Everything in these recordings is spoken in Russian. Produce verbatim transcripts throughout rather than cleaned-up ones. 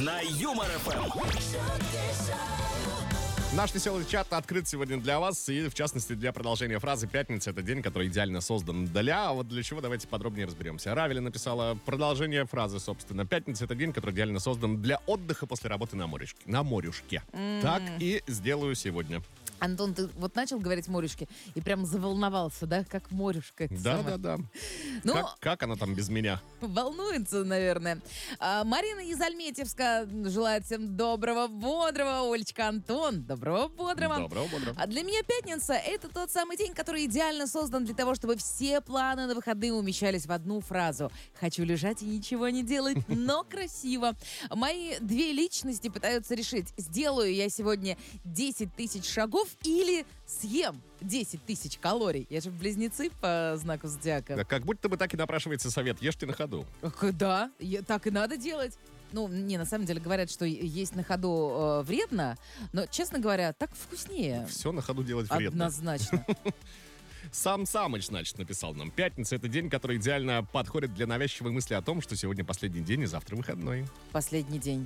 на Юмор ФМ. Наш веселый чат открыт сегодня для вас, и в частности для продолжения фразы «Пятница» — это день, который идеально создан для. А вот для чего, давайте подробнее разберемся. Равеля написала продолжение фразы, собственно. «Пятница» — это день, который идеально создан для отдыха после работы на морюшке. На морюшке. Mm. Так и сделаю сегодня. Антон, ты вот начал говорить морюшки и прям заволновался, да, как морюшка. Да-да-да. Ну, как, как она там без меня? Волнуется, наверное. А, Марина из Альметьевска желает всем доброго, бодрого. Олечка, Антон, доброго, бодрого. Доброго, бодрого. А для меня пятница — это тот самый день, который идеально создан для того, чтобы все планы на выходные умещались в одну фразу. Хочу лежать и ничего не делать, но красиво. Мои две личности пытаются решить, сделаю я сегодня десять тысяч шагов или съем десять тысяч калорий. Я же близнецы по знаку зодиака. Да, как будто бы так и напрашивается совет. Ешьте на ходу. Да, так и надо делать. Ну, не, на самом деле говорят, что есть на ходу э, вредно, но, честно говоря, так вкуснее. Все на ходу делать вредно. Однозначно. Сам Самыч, значит, написал нам. Пятница — это день, который идеально подходит для навязчивой мысли о том, что сегодня последний день и завтра выходной. Последний день.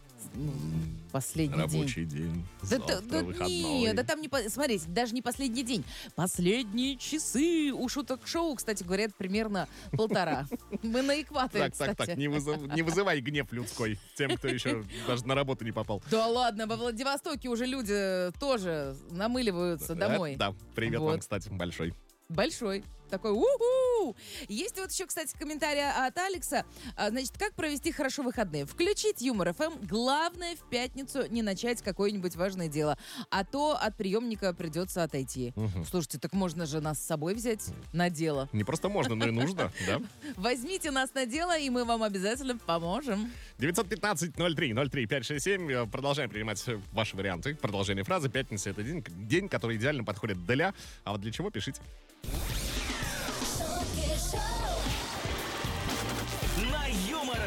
Последний Рабочий день. день. Да, Завтра да, выходной. нет, да там не... по- Смотрите, даже не последний день. Последние часы у шуток-шоу, кстати, говорят, примерно полтора. Мы на экваторе, Так, кстати. так, так, не, вызыв- не вызывай гнев людской тем, кто еще даже на работу не попал. Да ладно, во Владивостоке уже люди тоже намыливаются домой. Э, Да, привет Вот. вам, кстати, большой. Большой. Такой у-ху! Есть вот еще, кстати, комментарий от Алекса. А, значит, как провести хорошо выходные? Включить Юмор ФМ. Главное в пятницу не начать какое-нибудь важное дело. А то от приемника придется отойти. Угу. Слушайте, так можно же нас с собой взять на дело. Не просто можно, но и нужно, да? Возьмите нас на дело, и мы вам обязательно поможем. девятьсот пятнадцать ноль три ноль три пять шесть семь. Продолжаем принимать ваши варианты. Продолжение фразы. Пятница — это день, день, который идеально подходит для. А вот для чего, пишите. На Юмор